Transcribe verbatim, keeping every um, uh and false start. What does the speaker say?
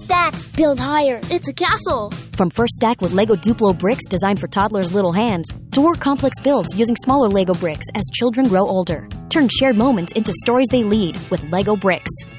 stack. Build higher. It's a castle. From first stack with Lego Duplo bricks designed for toddlers' little hands, to more complex builds using smaller Lego bricks as children grow older. Turn shared moments into stories they lead with Lego bricks.